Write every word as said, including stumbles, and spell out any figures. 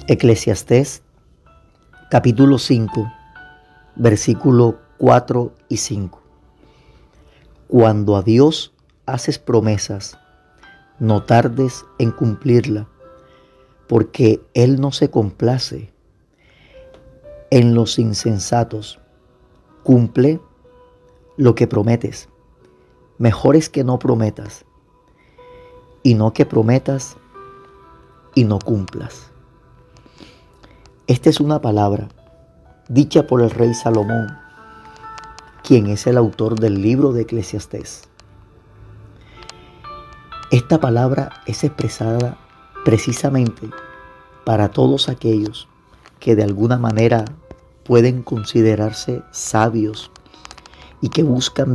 Eclesiastés capítulo cinco, versículos cuatro y cinco. Cuando a Dios haces promesas, no tardes en cumplirla, porque Él no se complace en los insensatos. Cumple lo que prometes. Mejor es que no prometas, y no que prometas y no cumplas. Esta es una palabra dicha por el rey Salomón, quien es el autor del libro de Eclesiastés. Esta palabra es expresada precisamente para todos aquellos que de alguna manera pueden considerarse sabios y que buscan